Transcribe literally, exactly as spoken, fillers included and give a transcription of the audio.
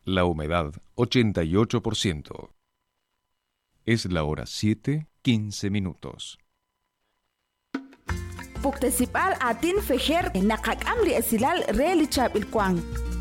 La humedad, ochenta y ocho por ciento. Es la hora siete, quince minutos. Puktesipal atin fejer nakak amri esilal relichab ilkwang.